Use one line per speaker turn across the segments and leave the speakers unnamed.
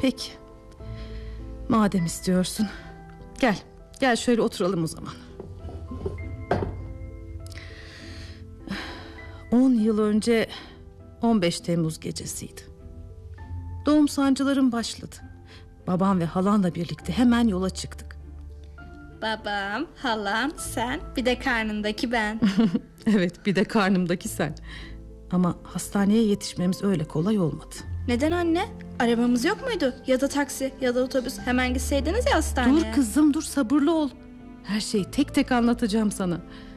Peki. Madem istiyorsun. Gel şöyle oturalım o zaman. 10 yıl önce 15 Temmuz gecesiydi. Doğum sancılarım başladı. Babam ve halanla birlikte hemen yola çıktık.
Babam, halam, sen, bir de karnındaki ben.
Evet, bir de karnımdaki sen. Ama hastaneye yetişmemiz öyle kolay olmadı.
Neden anne? Arabamız yok muydu? Ya da taksi ya da otobüs, hemen gitseydiniz ya hastaneye.
Dur kızım, dur, sabırlı ol. Her şeyi tek tek anlatacağım sana.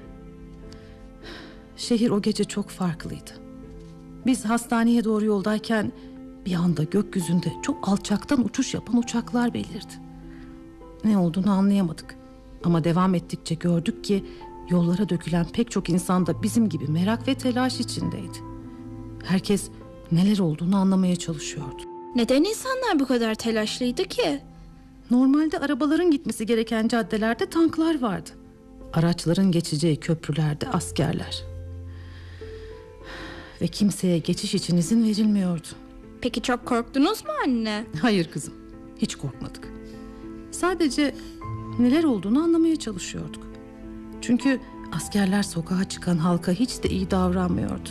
Şehir o gece çok farklıydı. Biz hastaneye doğru yoldayken bir anda gökyüzünde çok alçaktan uçuş yapan uçaklar belirdi. Ne olduğunu anlayamadık. Ama devam ettikçe gördük ki yollara dökülen pek çok insan da bizim gibi merak ve telaş içindeydi. Herkes neler olduğunu anlamaya çalışıyordu.
Neden insanlar bu kadar telaşlıydı ki?
Normalde arabaların gitmesi gereken caddelerde tanklar vardı. Araçların geçeceği köprülerde askerler. Ve kimseye geçiş için izin verilmiyordu.
Peki çok korktunuz mu anne?
Hayır kızım, hiç korkmadık. Sadece neler olduğunu anlamaya çalışıyorduk. Çünkü askerler sokağa çıkan halka hiç de iyi davranmıyordu.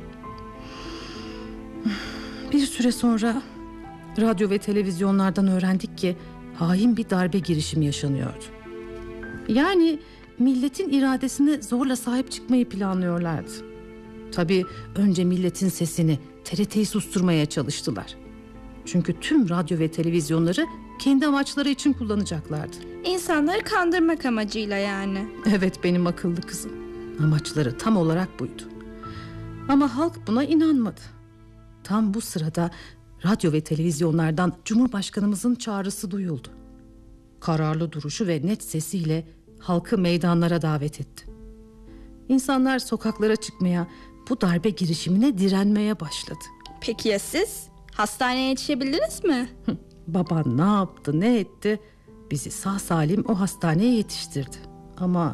Bir süre sonra radyo ve televizyonlardan öğrendik ki hain bir darbe girişimi yaşanıyordu. Yani milletin iradesine zorla sahip çıkmayı planlıyorlardı. Tabii önce milletin sesini, TRT'yi susturmaya çalıştılar. Çünkü tüm radyo ve televizyonları kendi amaçları için kullanacaklardı.
İnsanları kandırmak amacıyla yani.
Evet benim akıllı kızım. Amaçları tam olarak buydu. Ama halk buna inanmadı. Tam bu sırada radyo ve televizyonlardan Cumhurbaşkanımızın çağrısı duyuldu. Kararlı duruşu ve net sesiyle halkı meydanlara davet etti. İnsanlar sokaklara çıkmaya, bu darbe girişimine direnmeye başladı.
Peki ya siz? Hastaneye yetişebildiniz mi?
Baban ne yaptı, ne etti? Bizi sağ salim o hastaneye yetiştirdi. Ama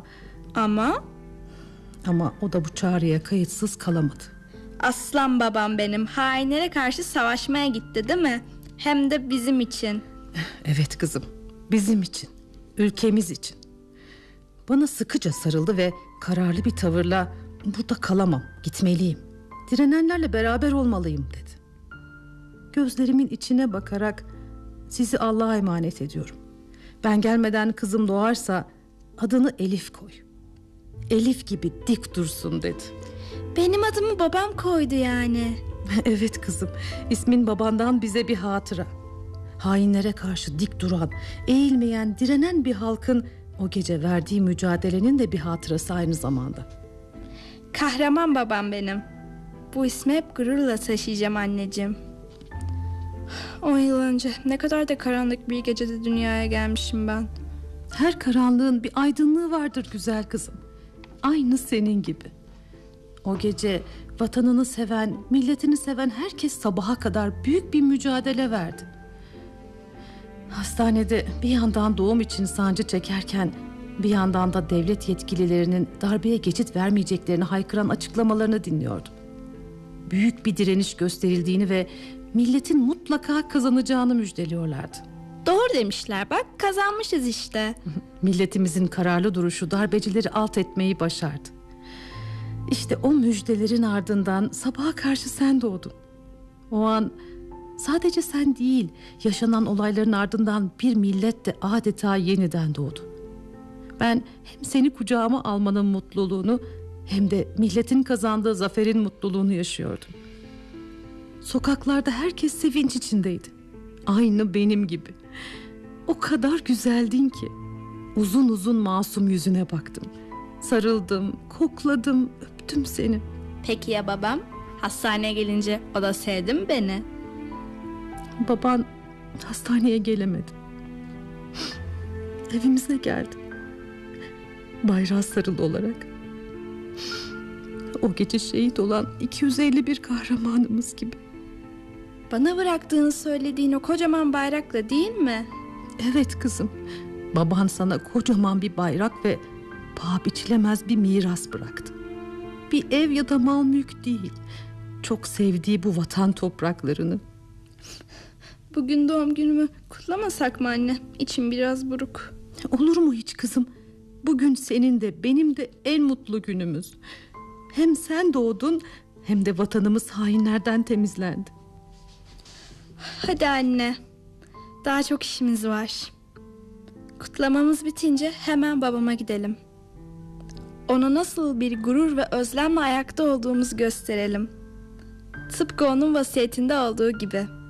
o da bu çağrıya kayıtsız kalamadı.
Aslan babam benim, hainlere karşı savaşmaya gitti değil mi? Hem de bizim için.
Evet kızım, bizim için, ülkemiz için. Bana sıkıca sarıldı ve kararlı bir tavırla burada kalamam, gitmeliyim. Direnenlerle beraber olmalıyım dedi. Gözlerimin içine bakarak sizi Allah'a emanet ediyorum. Ben gelmeden kızım doğarsa adını Elif koy. Elif gibi dik dursun dedi.
Benim adımı babam koydu yani.
Evet kızım, ismin babandan bize bir hatıra. Hainlere karşı dik duran, eğilmeyen, direnen bir halkın o gece verdiği mücadelenin de bir hatırası aynı zamanda.
Kahraman babam benim. Bu ismi hep gururla taşıyacağım anneciğim. 10 yıl önce ne kadar da karanlık bir gecede dünyaya gelmişim ben.
Her karanlığın bir aydınlığı vardır güzel kızım. Aynı senin gibi. O gece vatanını seven, milletini seven herkes sabaha kadar büyük bir mücadele verdi. Hastanede bir yandan doğum için sancı çekerken bir yandan da devlet yetkililerinin darbeye geçit vermeyeceklerini haykıran açıklamalarını dinliyordum. Büyük bir direniş gösterildiğini ve milletin mutlaka kazanacağını müjdeliyorlardı.
Doğru demişler bak, kazanmışız işte.
Milletimizin kararlı duruşu darbecileri alt etmeyi başardı. İşte o müjdelerin ardından sabaha karşı sen doğdun. O an sadece sen değil, yaşanan olayların ardından bir millet de adeta yeniden doğdu. Ben hem seni kucağıma almanın mutluluğunu hem de milletin kazandığı zaferin mutluluğunu yaşıyordum. Sokaklarda herkes sevinç içindeydi. Aynı benim gibi. O kadar güzeldin ki. Uzun uzun masum yüzüne baktım. Sarıldım, kokladım, öptüm seni.
Peki ya babam? Hastaneye gelince o da sevdi mi beni?
Baban hastaneye gelemedi. Evimize geldi. Bayrağı sarılı olarak. O gece şehit olan 251 kahramanımız gibi.
Bana bıraktığını söylediğin o kocaman bayrakla değil mi?
Evet kızım. Baban sana kocaman bir bayrak ve paha biçilemez bir miras bıraktı. Bir ev ya da mal mülk değil. Çok sevdiği bu vatan topraklarını.
Bugün doğum günümü kutlamasak mı anne? İçim biraz buruk.
Olur mu hiç kızım? Bugün senin de benim de en mutlu günümüz. Hem sen doğdun hem de vatanımız hainlerden temizlendi.
Hadi anne. Daha çok işimiz var. Kutlamamız bitince hemen babama gidelim. Ona nasıl bir gurur ve özlemle ayakta olduğumuzu gösterelim. Tıpkı onun vasiyetinde olduğu gibi.